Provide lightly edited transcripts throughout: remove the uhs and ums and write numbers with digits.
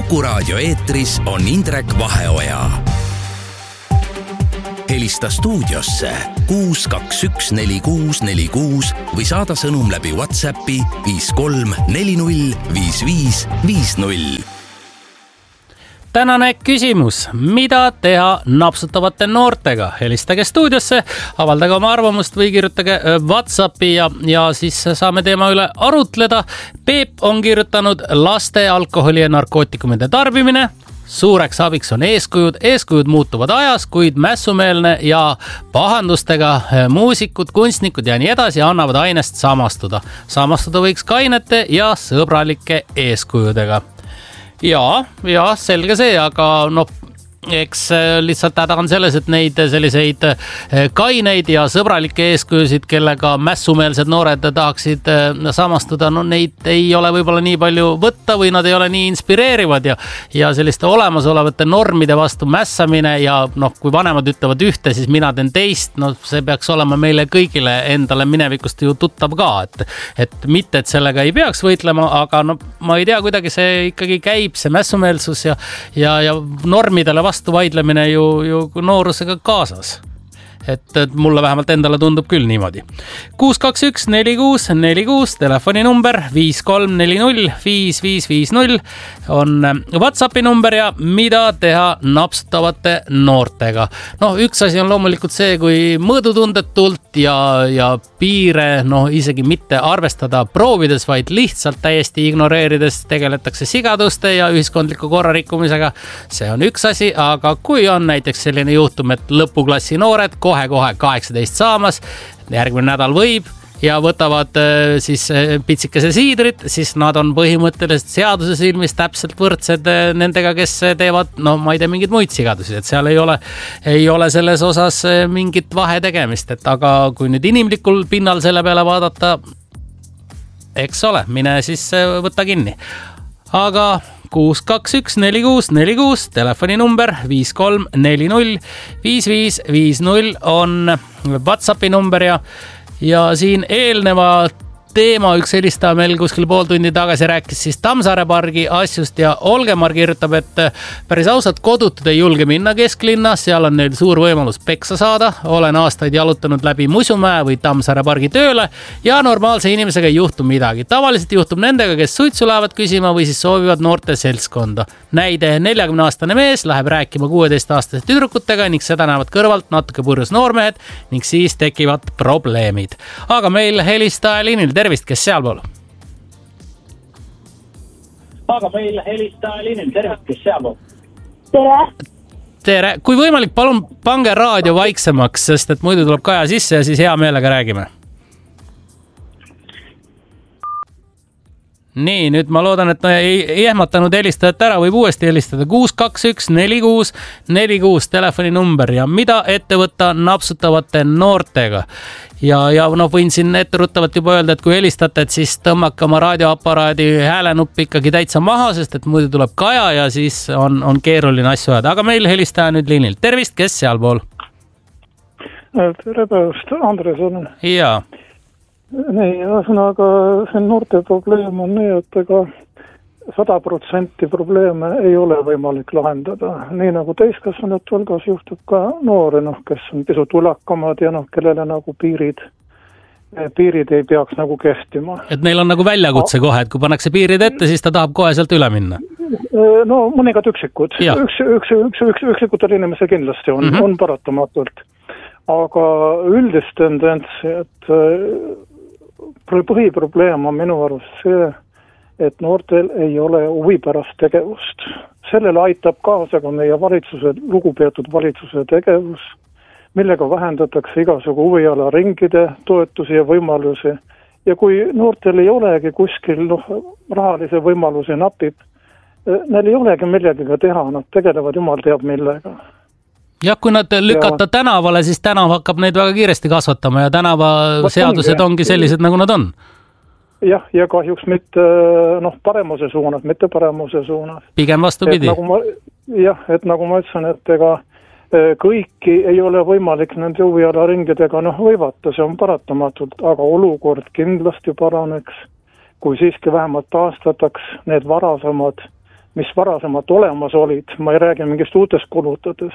Kuku Raadio eetris on Indrek Vaheoja. Helista stuudiosse 6214646 või saada sõnum läbi WhatsAppi 53405550. Tänane küsimus, mida teha napsutavate noortega? Helistage stuudiosse, avaldage oma arvamust või kirjutage WhatsAppi ja siis saame teema üle arutleda. Peep on kirjutanud laste alkoholi ja narkootikumide tarbimine. Suureks abiks on eeskujud muutuvad ajas, kuid mässumeelne ja pahandustega muusikud, kunstnikud ja nii edasi annavad ainest samastuda. Samastuda võiks kainete ja sõbralike eeskujudega. Ja selge see, aga eks lihtsalt häda on selles, et neid selliseid kaineid ja sõbralikke eeskujusid, kellega mässumeelsed noored tahaksid samastuda, neid ei ole võib-olla nii palju võtta või nad ei ole nii inspireerivad ja selliste olemasolevate normide vastu mässamine ja kui vanemad ütlevad ühte, siis mina teen teist, see peaks olema meile kõigile endale minevikust ju tuttav ka, et mitte, et sellega ei peaks võitlema, aga ma ei tea, kuidagi see ikkagi käib, see mässumeelsus ja normidele vastu vaidlemine ju noorusega kaasas. Et mulle vähemalt endale tundub küll niimoodi. 6214646 telefoninumber 53405550 on WhatsAppi number ja mida teha napsutavate noortega. Üks asi on loomulikult see, kui mõõdutundetult ja piire isegi mitte arvestada proovides, vaid lihtsalt täiesti ignoreerides tegeletakse sigaduste ja ühiskondliku korra rikkumisega. See on üks asi, aga kui on näiteks selline juhtum, et lõpuklassi noored kohe 18 saamas, järgmine nädal võib ja võtavad siis pitsikese siidrit, siis nad on põhimõtteliselt seaduse silmis täpselt võrdsed nendega, kes teevad, ma ei tea, mingeid muid sigadusi, et seal ei ole selles osas mingit vahe tegemist, et aga kui nüüd inimlikul pinnal selle peale vaadata, eks ole, mine siis võtta kinni. Aga 6214646 telefoninumber 53405550 on WhatsAppi number ja siin eelneva teema üks helistaja meil kuskil pool tundi tagasi rääkis siis Tammsaare pargi asjust ja Olgemar kirjutab, et päris ausalt kodutud ei julge minna kesklinna, seal on neil suur võimalus peksa saada. Olen aastaid jalutanud läbi Musumäe või Tammsaare pargi tööle ja normaalse inimesega ei juhtu midagi. Tavaliselt juhtub nendega, kes suitsu lähevad küsima või siis soovivad noorte seltskonda. Näide 40-aastane mees läheb rääkima 16-aastase tüdrukutega ning seda näevad kõrvalt natuke purjus noormehed ning siis tekivad probleemid. Aga meil helistaja liinil, tervist, kes sealpool? Tere. Kui võimalik, palun pange raadio vaiksemaks, sest et muidu tuleb Kaja sisse ja siis hea meelega räägime. Nii, nüüd ma loodan, et ei ehmatanud helistajat ära, võib uuesti helistada 6214646 telefoninumber ja mida ette võtta napsutavate noortega. Ja võin siin etteruttavalt juba öelda, et kui helistate, et siis tõmmake oma raadioaparaadi häälenuppi ikkagi täitsa maha, sest et muidu tuleb Kaja ja siis on keeruline asju ajada. Aga meil helistaja nüüd liinil. Tervist, kes sealpool? Tere päevast, Andres on. Jaa. Nii, ühesõnaga see noorte probleem on nii, et ega 100% probleeme ei ole võimalik lahendada. Nii nagu täiskasvanud hulgas juhtub ka noori, kes on pisut ulakamad ja kellele nagu piirid ei peaks nagu kehtima. Et neil on nagu väljakutse kohe, et kui pannakse piirid ette, siis ta tahab kohe sealt üle minna? Mõningad üksikud. Üksikutel inimese kindlasti on paratamatult. Aga üldist tendentsi, et põhiprobleem on minu arust see, et noortel ei ole huvipärast tegevust. Sellele aitab kaasa ka meie lugupeetud valitsuse tegevus, millega vähendatakse igasugu huvialaringide toetusi ja võimalusi. Ja kui noortel ei olegi kuskil rahalise võimalusi napib, neil ei olegi millegagi teha, nad tegelevad jumal teab millega. Ja kui nad lükata tänavale, siis tänav hakkab neid väga kiiresti kasvatama ja tänavaseadused ongi sellised, nagu nad on. Jah, ja kahjuks mitte paremuse suunas, mitte paremuse suunas. Pigem vastupidi. Et nagu ma ütlesin, et ega kõiki ei ole võimalik nende huvialaringidega hõivata, see on paratamatult, aga olukord kindlasti paraneks, kui siiski vähemalt taastataks need varasemad mis varasemalt olemas olid, ma ei räägi mingist uutest kulutades,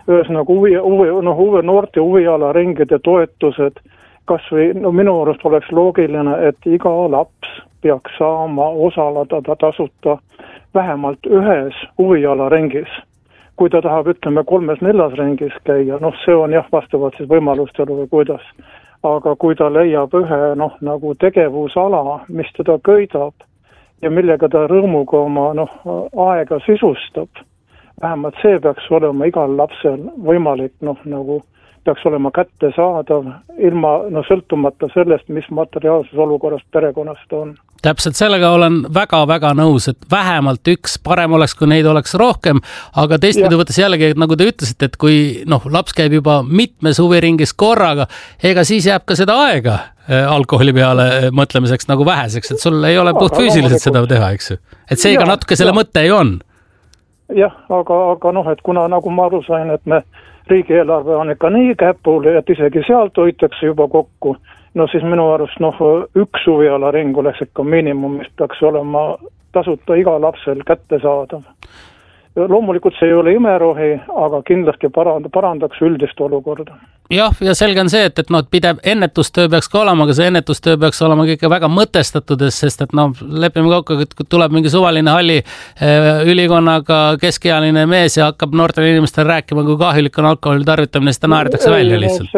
ühesõnaga noorte huvialaringide toetused, kas või minu arust oleks loogiline, et iga laps peaks saama osaleda tasuta vähemalt ühes huvialaringis. Kui ta tahab, ütleme, 3-4 ringis käia, see on jah, vastavalt siis võimalustele või kuidas. Aga kui ta leiab ühe nagu tegevusala, mis teda köidab ja millega ta rõõmuga oma aega sisustab, vähemalt see peaks olema igal lapsel võimalik, nagu peaks olema kättesaadav ilma sõltumata sellest, mis materiaalses olukorras perekonnast on. Täpselt sellega olen väga-väga nõus, et vähemalt üks, parem oleks, kui neid oleks rohkem, aga teistpidi võttes jällegi, nagu te ütlesite, et kui laps käib juba mitmes huviringis korraga, ega siis jääb ka seda aega alkoholi peale mõtlemiseks nagu väheseks, et sul ei ole puht füüsiliselt seda teha, eks ju. Et seega natuke selle mõte ju on. Jah, aga et kuna nagu ma aru sain, et me riigieelarve on ikka nii käpul, et isegi sealt hoitakse juba kokku, siis minu arust üks huvialaring oleks ikka miinimum, mis peaks olema tasuta iga lapsel kättesaadav. Loomulikult see ei ole imerohi, aga kindlasti parandaks üldist olukorda. Jah, ja selge on see, et pidev ennetustöö peaks ka olema, aga see ennetustöö peaks olema ikka väga mõtestatud, sest et lepime kokku, et tuleb mingi suvaline halli ülikonnaga keskealine mees ja hakkab noortele inimestele rääkima, kui kahjulik on alkoholi tarvitamine, siis ta naeritakse välja lihtsalt.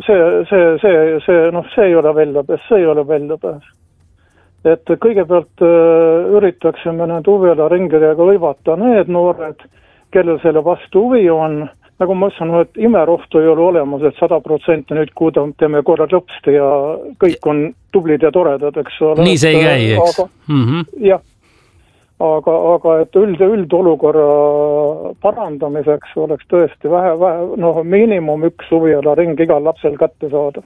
See ei ole väljapääs. Et kõigepealt üritaksime need huvialaringidega hõivata need noored, kellel selle vastu huvi on. Nagu ma ütlesin, et imerohtu ei ole olemas, et 100% nüüd teeme korra lõpsti ja kõik on tublid ja toredad, eks ole. Nii see ei käi, eks? Jah, aga et üldolukorra parandamiseks oleks tõesti miinimum üks huvialaring igal lapsel kätte saada.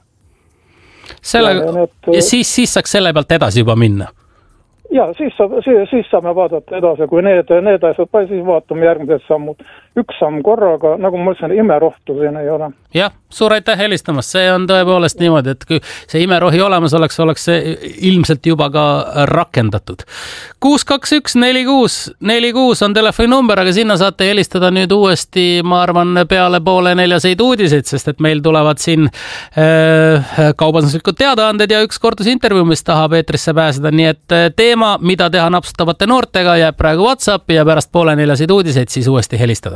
Ja siis saaks selle pealt edasi juba minna? Ja, siis saame vaadata edasi, kui need asjad, siis vaatame järgmised sammud. Üks samm korraga, nagu ma ütlesin, imerohtu siin ei ole. Jah, suur aitäh helistamast, see on tõepoolest niimoodi, et kui see imerohi olemas oleks see ilmselt juba ka rakendatud. 621-4646 on telefoninumber, aga sinna saate helistada nüüd uuesti, ma arvan, peale 3:30 uudiseid, sest et meil tulevad siin kaubanduslikud teadaanded ja üks kordusintervjuu, mis tahab eetrisse pääseda, nii et teema, mida teha napsutavate noortega, jääb praegu WhatsAppi ja pärast 3:30 uudiseid siis uuesti helistada.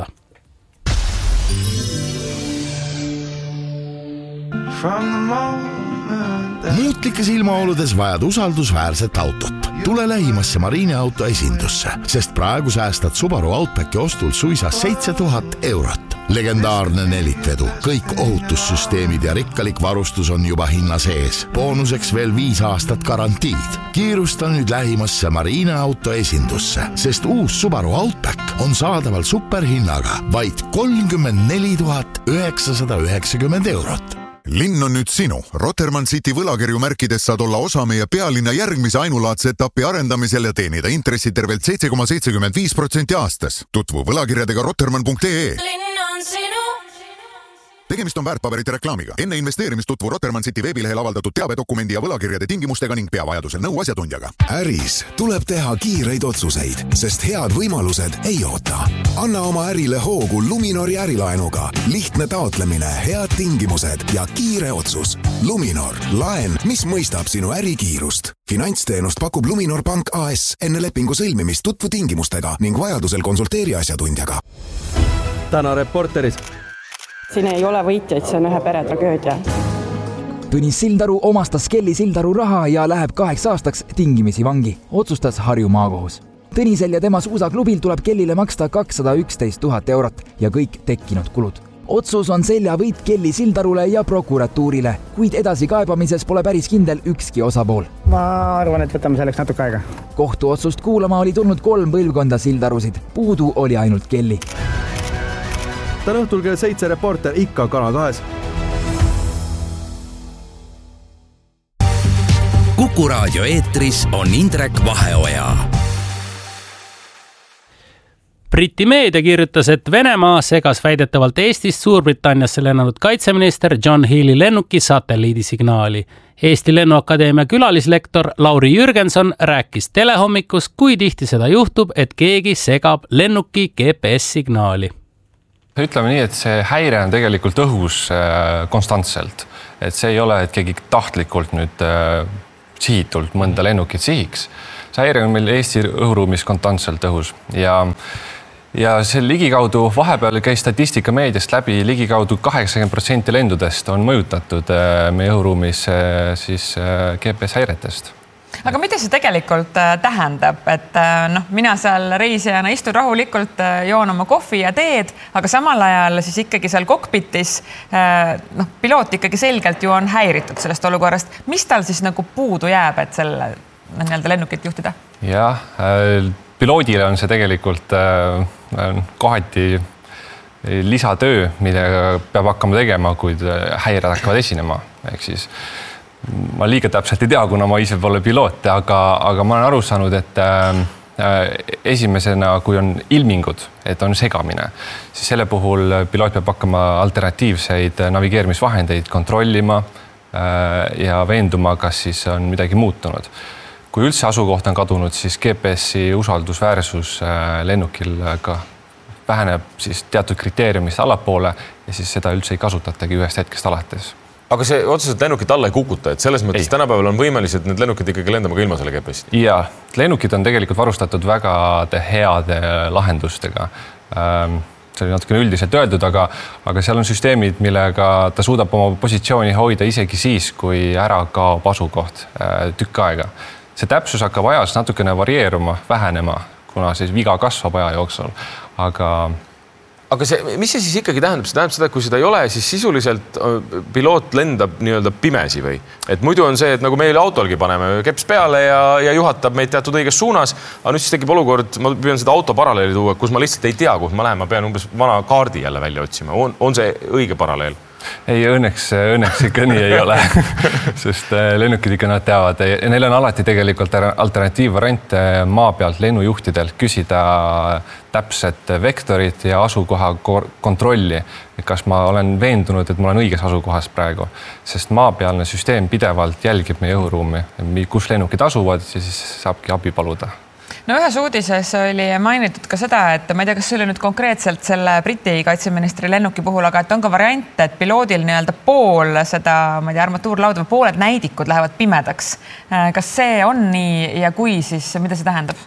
Muutlikes ilmaoludes vajad usaldusväärset autot. Tule lähimasse Marineauto esindusse, sest praegu säästad Subaru Outbacki ostul suisa 7000 €. Legendaarne nelitvedu, kõik ohutussüsteemid ja rikkalik varustus on juba hinna sees. Boonuseks veel 5 aastat garantiid. Kiirusta nüüd lähimasse Marineauto esindusse, sest uus Subaru Outback on saadaval superhinnaga vaid 34 990 €. Linn on nüüd sinu. Rotermann City võlakirju märkides saad olla osa meie pealinna järgmise ainulaadse etapi arendamisel ja teenida intressi tervelt 7,75% aastas. Tutvu võlakirjadega rotermann.ee. Tegemist on väärtpaberite reklaamiga. Enne investeerimist tutvu Rotermann City veebilehel avaldatud teabedokumendi ja võlakirjade tingimustega ning pea vajadusel nõu asjatundjaga. Äris tuleb teha kiireid otsuseid, sest head võimalused ei oota. Anna oma ärile hoogu Luminori ärilaenuga. Lihtne taotlemine, head tingimused ja kiire otsus. Luminor, laen, mis mõistab sinu ärikiirust. Finantsteenust pakub Luminor Pank AS. Enne lepingu sõlmimist tutvu tingimustega ning vajadusel konsulteeri asjatundjaga. Täna Reporteris. Siin ei ole võitjaid, see on ühe pere tragöödia. Tõnis Sildaru omastas Kelly Sildaru raha ja läheb 8 aastaks tingimisi vangi, otsustas Harju maakohus. Tõnisel ja tema suusaklubil tuleb Kellyle maksta 211 000 € ja kõik tekkinud kulud. Otsus on seljavõit Kelly Sildarule ja prokuratuurile, kuid edasi kaebamises pole päris kindel ükski osapool. Ma arvan, et võtame selleks natuke aega. Kohtuotsust kuulama oli tulnud 3 põlvkonda Sildarusid, puudu oli ainult Kelly. Täna õhtul kell 7 Reporter ikka Kanal 2. Kuku raadio eetris on Indrek Vaheoja. Briti meedia kirjutas, et Venemaa segas väidetavalt Eestist Suurbritanniasse lennanud kaitseminister John Healey lennuki satelliidisignaali. Eesti Lennuakadeemia külalislektor Lauri Jürgenson rääkis Telehommikus, kui tihti seda juhtub, et keegi segab lennuki GPS-signaali. Ütleme nii, et see häire on tegelikult õhus konstantselt. Et see ei ole, et keegi tahtlikult nüüd sihitult mõnda lennukit sihiks. See häire on meil Eesti õhuruumis konstantselt õhus ja see ligikaudu vahepeal käis statistika meediast läbi, ligikaudu 80% lendudest on mõjutatud meie õhuruumis siis GPS-häiretest. Aga mida see tegelikult tähendab, et mina seal reisijana istun rahulikult, joon oma kohvi ja teed, aga samal ajal siis ikkagi seal kokpitis piloot ikkagi selgelt ju on häiritud sellest olukorrast. Mis tal siis nagu puudu jääb, et selle lennukit juhtida? Jah, piloodile on see tegelikult kohati lisatöö, mida peab hakkama tegema, kui häired hakkavad esinema. Ehk siis ma liiga täpselt ei tea, kuna ma ise pole piloot, aga ma olen aru saanud, et esimesena, kui on ilmingud, et on segamine, siis selle puhul piloot peab hakkama alternatiivseid navigeerimisvahendeid kontrollima ja veenduma, kas siis on midagi muutunud. Kui üldse asukoht on kadunud, siis GPS-i usaldusväärsus lennukil ka väheneb siis teatud kriteeriumist allapoole ja siis seda üldse ei kasutatagi ühest hetkest alates. Aga see otseselt lennukit alla ei kukuta, et selles mõttes tänapäeval on võimelised need lennukid ikkagi lendama ka ilma selle GPS-i? Jaa, lennukid on tegelikult varustatud väga heade lahendustega. See oli natukene üldiselt öeldud, aga seal on süsteemid, millega ta suudab oma positsiooni hoida isegi siis, kui ära kaob asukoht tükk aega. See täpsus hakkab ajas natukene varieeruma, vähenema, kuna siis viga kasvab aja jooksul, Aga mis see siis ikkagi tähendab? See tähendab seda, et kui seda ei ole, siis sisuliselt piloot lendab nii-öelda pimesi või? Et muidu on see, et nagu meil autolgi paneme keps peale ja juhatab meid teatud õiges suunas, aga nüüd siis tekib olukord, ma püüan seda auto paralleeli tuua, kus ma lihtsalt ei tea, kuhu ma lähen, ma pean umbes vana kaardi jälle välja otsima. On see õige paralleel? Ei, õnneks ikka nii ei ole, sest lennukid ikka nad teavad. Neil on alati tegelikult alternatiivvariant maa pealt lennujuhtidel küsida täpset vektorit ja asukoha kontrolli, kas ma olen veendunud, et ma olen õiges asukohas praegu, sest maapealne süsteem pidevalt jälgib meie õhuruumi, kus lennukid asuvad ja siis saabki abi paluda. No ühes uudises oli mainitud ka seda, et ma ei tea, kas see oli nüüd konkreetselt selle Briti kaitseministri lennuki puhul, aga et on ka variant, et piloodil nii-öelda pool seda, ma ei tea, armatuurlauda või pooled näidikud lähevad pimedaks. Kas see on nii ja kui, siis mida see tähendab?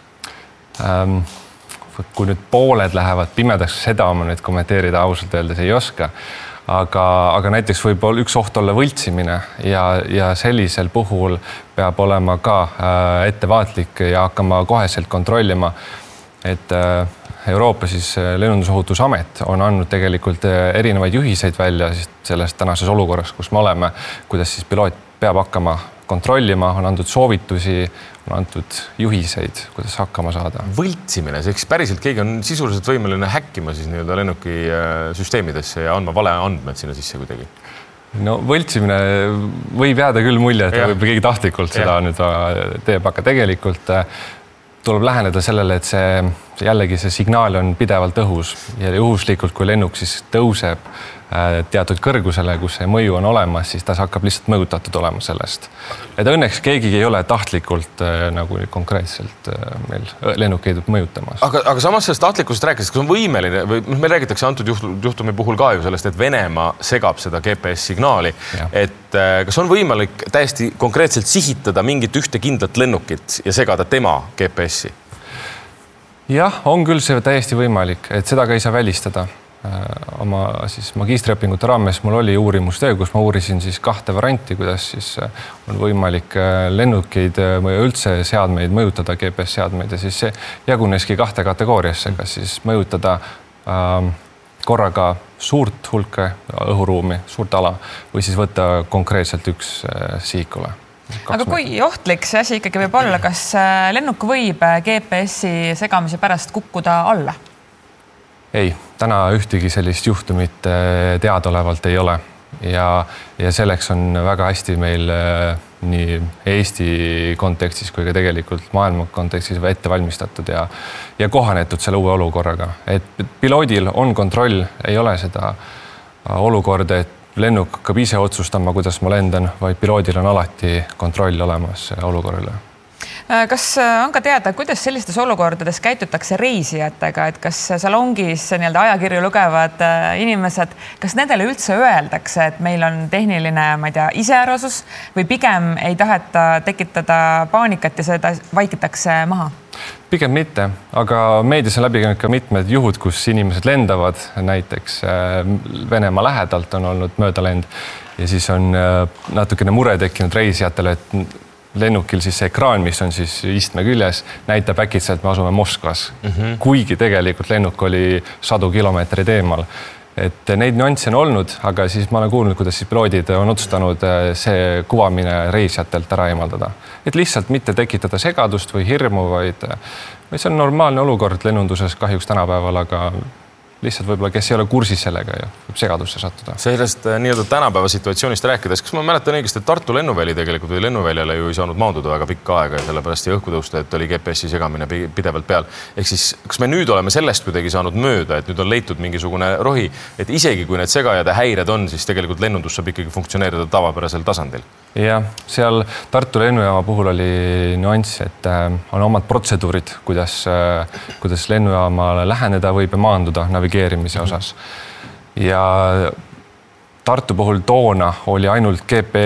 Kui nüüd pooled lähevad pimedaks, seda ma nüüd kommenteerida ausalt öeldes ei oska. Aga näiteks võib üks oht olla võltsimine ja sellisel puhul peab olema ka ettevaatlik ja hakkama koheselt kontrollima, et Euroopa siis Lennundusohutusamet on andnud tegelikult erinevaid juhiseid välja selles tänases olukorras, kus me oleme, kuidas siis piloot peab hakkama kontrollima, on antud soovitusi, on antud juhiseid, kuidas hakkama saada. Võltsimine, see päriselt keegi on sisuliselt võimeline häkkima siis nii-öelda lennuki süsteemidesse ja andma vale andmed sinna sisse kuidagi? No võltsimine võib jääda küll mulje, et võib keegi tahtlikult seda nüüd teeb, aga tegelikult tuleb läheneda sellele, et jällegi see signaal on pidevalt õhus ja juhuslikult, kui lennuk siis tõuseb teatud kõrgusele, kus see mõju on olemas, siis ta hakkab lihtsalt mõjutatud olema sellest. Et õnneks keegi ei ole tahtlikult nagu konkreetselt meil lennukeid mõjutamas. Aga samas sellest tahtlikkusest rääkides, kas on võimeline, või meil räägitakse antud juhtumi puhul ka ju sellest, et Venemaa segab seda GPS-signaali, et kas on võimalik täiesti konkreetselt sihitada mingit ühte kindlat lennukit ja segada tema GPS-i? Jah, on küll see täiesti võimalik, et seda ka ei saa välistada. Oma siis magistriõpingute raames mul oli uurimustöö, kus ma uurisin siis 2 varianti, kuidas siis on võimalik lennukeid või üldse seadmeid mõjutada, GPS-seadmeid, ja siis see jaguneski 2 kategooriasse, kas siis mõjutada korraga suurt hulka õhuruumi, suurt ala, või siis võtta konkreetselt üks sihikule. Aga kui ohtlik see asi ikkagi võib olla, kas lennuk võib GPS-i segamise pärast kukkuda alla? Ei, täna ühtegi sellist juhtumit teadaolevalt ei ole ja selleks on väga hästi meil nii Eesti kontekstis kui ka tegelikult maailma kontekstis ette valmistatud ja kohanetud selle uue olukorraga. Et piloodil on kontroll, ei ole seda olukorda, et lennuk hakkab ise otsustama, kuidas ma lendan, vaid piloodil on alati kontroll olemas olukorrale. Kas on ka teada, kuidas sellistes olukordades käitutakse reisijatega, et kas salongis nii-öelda ajakirju lugevad inimesed, kas nendele üldse öeldakse, et meil on tehniline, ma ei tea, iseärasus või pigem ei taheta tekitada paanikat ja seda vaikitakse maha? Pigem mitte, aga meedias on läbi käinud ka mitmed juhud, kus inimesed lendavad, näiteks Venemaa lähedalt on olnud möödalend ja siis on natukene mure tekkinud reisijatele, et lennukil siis see ekraan, mis on siis istme küljes, näitab äkitselt, me asume Moskvas. Kuigi tegelikult lennuk oli 100 kilomeetreid eemal. Et neid nüansse on olnud, aga siis ma olen kuulnud, kuidas siis piloodid on otsustanud see kuvamine reisijatelt ära eemaldada. Et lihtsalt mitte tekitada segadust või hirmu, vaid see on normaalne olukord lennunduses kahjuks tänapäeval, aga lihtsalt võib-olla, kes ei ole kursis sellega ja võib segadusse sattuda. Sellest nii-öelda tänapäeva situatsioonist rääkides, kas ma mäletan õigesti, et Tartu lennuväli tegelikult või lennuväljale ju ei saanud maanduda väga pikka aega ja sellepärast ja õhku tõusta, et oli GPS-i segamine pidevalt peal. Ehk siis, kas me nüüd oleme sellest kuidagi saanud mööda, et nüüd on leitud mingisugune rohi, et isegi kui need segajad ja häired on, siis tegelikult lennundus saab ikkagi funktsioneerida tavapärasel tasandil? Ja seal Tartu lennujaama puhul oli nüanss, et on omad protseduurid, kuidas lennujaamale läheneda võib ja maanduda navigeerimise osas. Ja Tartu puhul toona oli ainult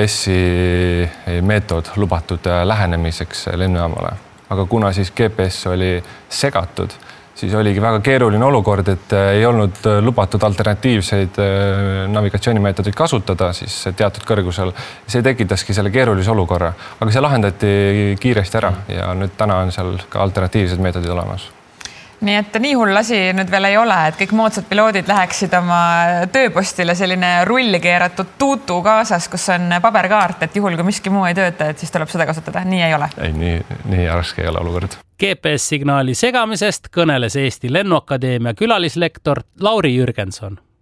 GPS-i meetod lubatud lähenemiseks lennujaamale. Aga kuna siis GPS oli segatud, siis oligi väga keeruline olukord, et ei olnud lubatud alternatiivseid navigatsioonimeetodeid kasutada siis teatud kõrgusel. See tekitaski selle keerulise olukorra, aga see lahendati kiiresti ära ja nüüd täna on seal ka alternatiivsed meetodid olemas. Nii et nii hull asi nüüd veel ei ole, et kõik moodsad piloodid läheksid oma tööpostile selline rulli keeratud tuutu kaasas, kus on paberkaart, et juhul kui miski muu ei tööta, et siis tuleb seda kasutada. Nii ei ole. Ei, nii raske ei ole olukord. GPS-signaali segamisest kõneles Eesti Lennuakadeemia külalislektor Lauri Jürgenson.